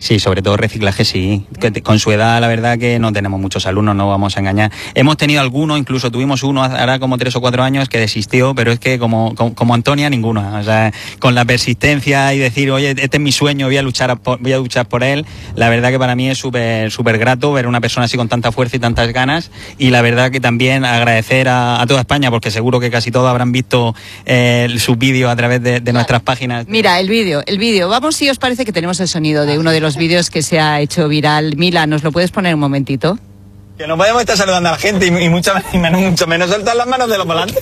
Sí, sobre todo reciclaje, sí. Con su edad, la verdad que no tenemos muchos alumnos, no vamos a engañar. Hemos tenido algunos, incluso tuvimos uno hará como 3 o 4 años que desistió, pero es que como Antonia, ninguno. O sea, con la persistencia y decir, oye, este es mi sueño, voy a luchar por él. La verdad que para mí es súper grato ver una persona así con tanta fuerza y tantas ganas. Y la verdad que también agradecer a toda España, porque seguro que casi todos habrán visto sus vídeos a través de nuestras páginas. Mira, el vídeo. Vamos, si os parece, que tenemos el sonido de uno de los vídeos que se ha hecho viral. Mila, ¿nos lo puedes poner un momentito? Que no podemos estar saludando a la gente y mucho menos soltar las manos de los volantes.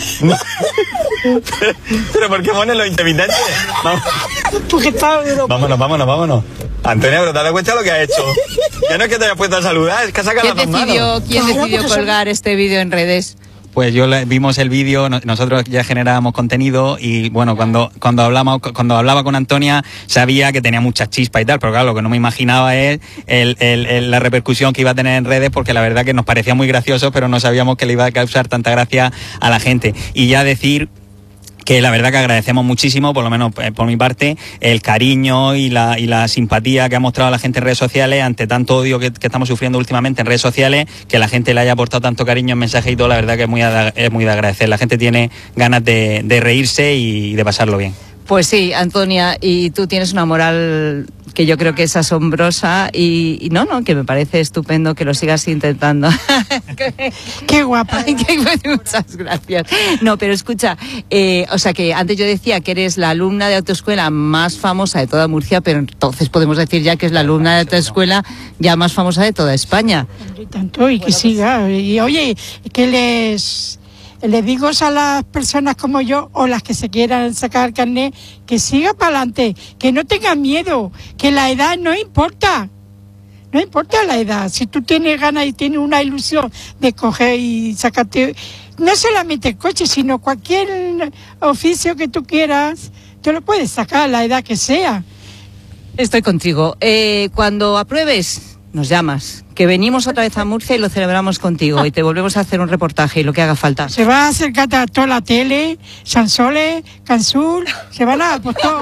Pero ¿por qué ponen los intermitentes? Porque está duro. Vámonos. Antonio, pero te das cuenta de lo que ha hecho. Ya no es que te hayas puesto a saludar, es que ha sacado las dos manos. ¿Quién decidió colgar este vídeo en redes? Pues vimos el vídeo, nosotros ya generábamos contenido y bueno, cuando hablaba con Antonia sabía que tenía mucha chispa y tal, pero claro, lo que no me imaginaba es la repercusión que iba a tener en redes, porque la verdad que nos parecía muy gracioso, pero no sabíamos que le iba a causar tanta gracia a la gente. Y ya decir que la verdad que agradecemos muchísimo, por lo menos por mi parte, el cariño y la simpatía que ha mostrado la gente en redes sociales ante tanto odio que estamos sufriendo últimamente en redes sociales, que la gente le haya aportado tanto cariño en mensajes y todo, la verdad que es muy de agradecer. La gente tiene ganas de reírse y de pasarlo bien. Pues sí, Antonia, y tú tienes una moral que yo creo que es asombrosa y que me parece estupendo que lo sigas intentando. Qué guapa. Muchas gracias. No, pero escucha, o sea que antes yo decía que eres la alumna de autoescuela más famosa de toda Murcia, pero entonces podemos decir ya que es la alumna de autoescuela ya más famosa de toda España. Y tanto, y que siga. Y oye, que les digo a las personas como yo o las que se quieran sacar carnet, que siga para adelante, que no tengan miedo, que la edad no importa. No importa la edad. Si tú tienes ganas y tienes una ilusión de coger y sacarte, no solamente el coche, sino cualquier oficio que tú quieras, tú lo puedes sacar a la edad que sea. Estoy contigo. Cuando apruebes, nos llamas, que venimos otra vez a Murcia y lo celebramos contigo y te volvemos a hacer un reportaje y lo que haga falta. Se va a acercar a toda la tele, Sansoles, Cansul, se van a todo.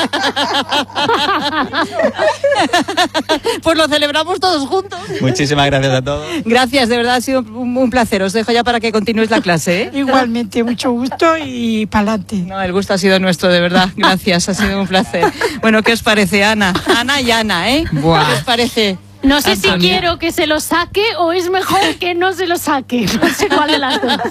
Pues lo celebramos todos juntos. Muchísimas gracias a todos. Gracias, de verdad ha sido un placer. Os dejo ya para que continúes la clase, ¿eh? Igualmente, mucho gusto y para adelante. No, el gusto ha sido nuestro, de verdad. Gracias, ha sido un placer. Bueno, ¿qué os parece, Ana? Ana y Ana, ¿eh? Buah. ¿Qué os parece? No sé Antonia, si quiero que se lo saque o es mejor que no se lo saque. No sé cuál de las dos.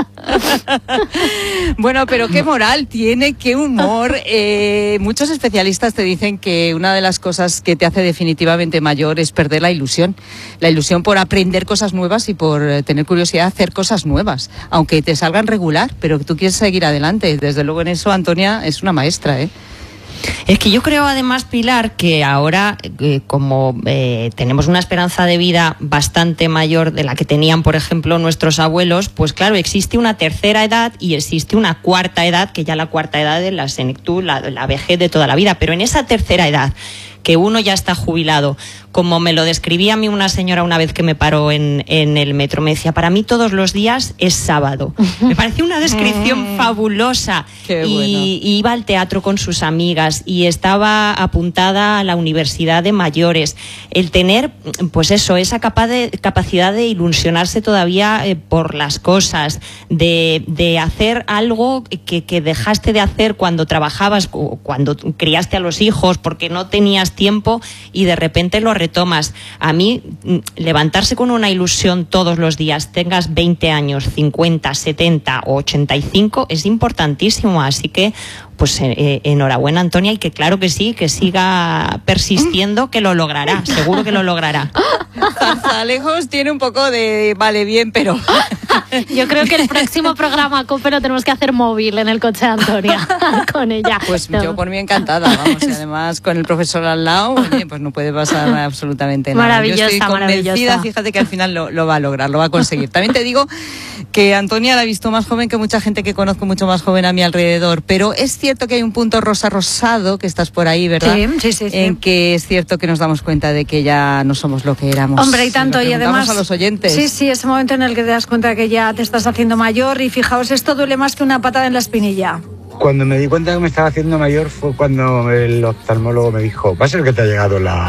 Bueno, pero qué moral tiene, qué humor. Muchos especialistas te dicen que una de las cosas que te hace definitivamente mayor es perder la ilusión. La ilusión por aprender cosas nuevas y por tener curiosidad de hacer cosas nuevas. Aunque te salgan regular, pero tú quieres seguir adelante. Desde luego en eso, Antonia es una maestra, ¿eh? Es que yo creo además, Pilar, que ahora como tenemos una esperanza de vida bastante mayor de la que tenían, por ejemplo, nuestros abuelos, pues claro, existe una tercera edad y existe una cuarta edad, que ya la cuarta edad es la senectud, la vejez de toda la vida, pero en esa tercera edad, que uno ya está jubilado, como me lo describía a mí una señora una vez que me paró en el metro, me decía, para mí todos los días es sábado. Me pareció una descripción fabulosa. Qué bueno. Y iba al teatro con sus amigas y estaba apuntada a la universidad de mayores. El tener, pues eso, esa capacidad de ilusionarse todavía por las cosas, de hacer algo que dejaste de hacer cuando trabajabas, o cuando criaste a los hijos, porque no tenías tiempo y de repente lo retomas. A mí, levantarse con una ilusión todos los días, tengas 20 años, 50, 70 o 85, es importantísimo. Así que, pues enhorabuena, Antonia, y que claro que sí, que siga persistiendo, que lo logrará, seguro que lo logrará. Zarzalejos tiene un poco de vale bien, pero... Yo creo que el próximo programa COPE lo tenemos que hacer móvil en el coche de Antonia, con ella. Pues yo por mí encantada, vamos, y además con el profesor al lado, oye, pues no puede pasar absolutamente nada. Maravillosa, yo estoy convencida, maravillosa. fíjate que al final lo va a lograr, lo va a conseguir. También te digo que Antonia la he visto más joven que mucha gente que conozco, mucho más joven a mi alrededor, pero es cierto que hay un punto rosado, que estás por ahí, ¿verdad? Sí. En que es cierto que nos damos cuenta de que ya no somos lo que éramos. Hombre, y tanto, y además a los oyentes. Sí, ese momento en el que te das cuenta de que ya te estás haciendo mayor, y fijaos, esto duele más que una patada en la espinilla. Cuando me di cuenta que me estaba haciendo mayor fue cuando el oftalmólogo me dijo, va a ser que te ha llegado la